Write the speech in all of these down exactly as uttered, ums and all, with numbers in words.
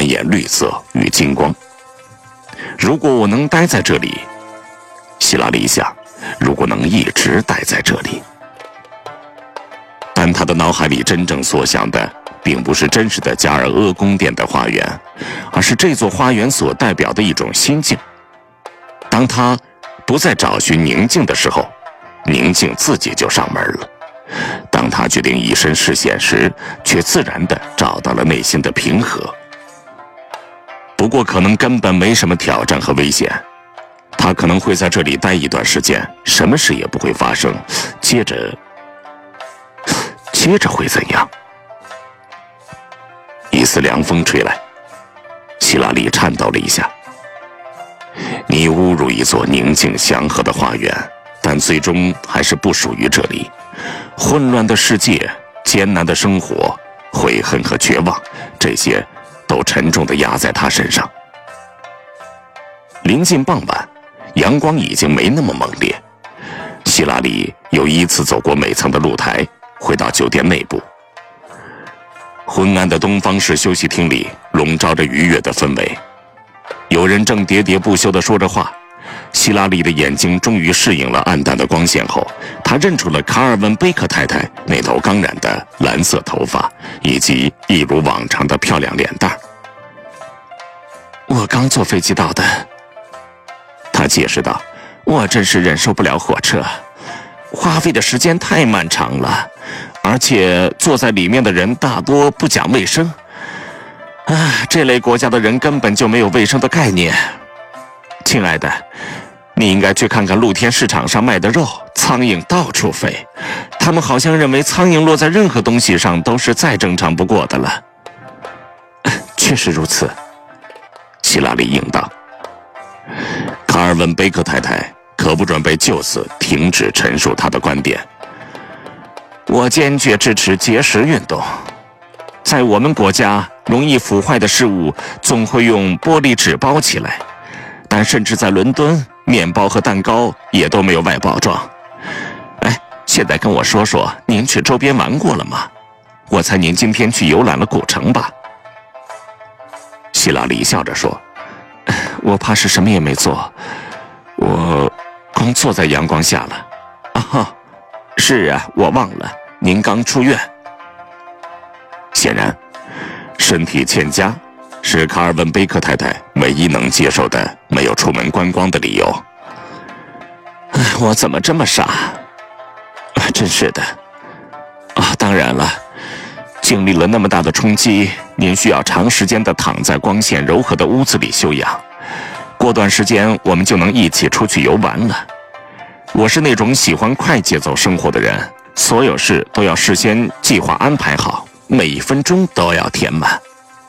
艳绿色与金光。如果我能待在这里，希拉里想，如果能一直待在这里。但他的脑海里真正所想的并不是真实的加尔厄宫殿的花园，而是这座花园所代表的一种心境。当他不再找寻宁静的时候，宁静自己就上门了。当他决定以身试险时，却自然地找到了内心的平和。不过可能根本没什么挑战和危险，他可能会在这里待一段时间，什么事也不会发生。接着，接着会怎样？一丝凉风吹来，希拉里颤抖了一下。你误入一座宁静祥和的花园，但最终还是不属于这里。混乱的世界，艰难的生活，悔恨和绝望，这些都沉重地压在他身上。临近傍晚，阳光已经没那么猛烈。希拉里又依次走过每层的露台，回到酒店内部。昏暗的东方式休息厅里笼罩着愉悦的氛围，有人正喋喋不休地说着话。希拉里的眼睛终于适应了暗淡的光线后，他认出了卡尔文·贝克太太那头刚染的蓝色头发，以及一如往常的漂亮脸蛋。我刚坐飞机到的，他解释道，我真是忍受不了火车，花费的时间太漫长了，而且坐在里面的人大多不讲卫生。啊，这类国家的人根本就没有卫生的概念。亲爱的，你应该去看看露天市场上卖的肉，苍蝇到处飞，他们好像认为苍蝇落在任何东西上都是再正常不过的了。确实如此，希拉里应道。卡尔文·贝克太太可不准备就此停止陈述他的观点。我坚决支持节食运动。在我们国家，容易腐坏的事物总会用玻璃纸包起来，但甚至在伦敦，面包和蛋糕也都没有外包装。哎，现在跟我说说，您去周边玩过了吗？我猜您今天去游览了古城吧？希拉里笑着说，我怕是什么也没做，我光坐在阳光下了。啊，是啊，我忘了，您刚出院。显然，身体欠佳是卡尔文·贝克太太唯一能接受的没有出门观光的理由。我怎么这么傻？真是的。啊，当然了，经历了那么大的冲击，您需要长时间地躺在光线柔和的屋子里休养。过段时间我们就能一起出去游玩了。我是那种喜欢快节奏生活的人，所有事都要事先计划安排好，每一分钟都要填满。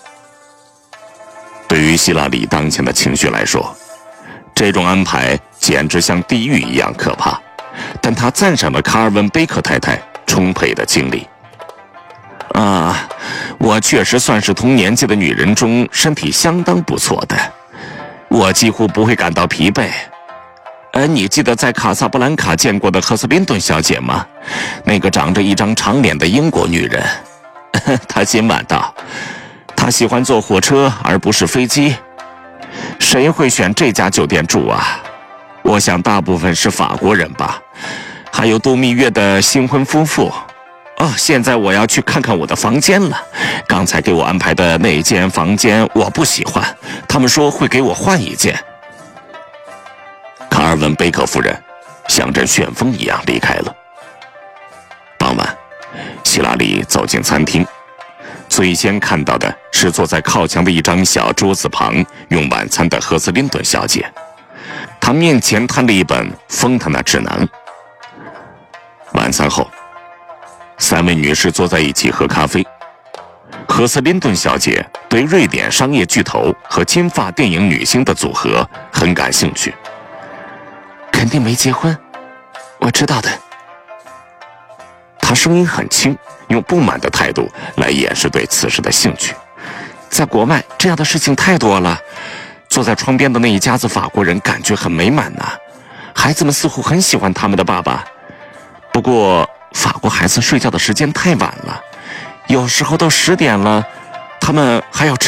对于希拉里当前的情绪来说，这种安排简直像地狱一样可怕，但他赞赏了卡尔文·贝克太太充沛的精力。啊，我确实算是同年纪的女人中身体相当不错的，我几乎不会感到疲惫。呃，你记得在卡萨布兰卡见过的赫斯林顿小姐吗？那个长着一张长脸的英国女人。她今晚到，她喜欢坐火车而不是飞机。谁会选这家酒店住啊？我想大部分是法国人吧，还有度蜜月的新婚夫妇。哦，现在我要去看看我的房间了。刚才给我安排的那间房间我不喜欢，他们说会给我换一间。卡尔文·贝克夫人像阵旋风一样离开了。傍晚，希拉里走进餐厅，最先看到的是坐在靠墙的一张小桌子旁用晚餐的赫斯林顿小姐，她面前摊了一本丰坦纳指南。晚餐后，三位女士坐在一起喝咖啡。赫斯林顿小姐对瑞典商业巨头和金发电影女星的组合很感兴趣。肯定没结婚，我知道的。她声音很轻，用不满的态度来掩饰对此事的兴趣。在国外，这样的事情太多了。坐在窗边的那一家子法国人感觉很美满呢、啊，孩子们似乎很喜欢他们的爸爸。不过，法国孩子睡觉的时间太晚了，有时候都十点了，他们还要吃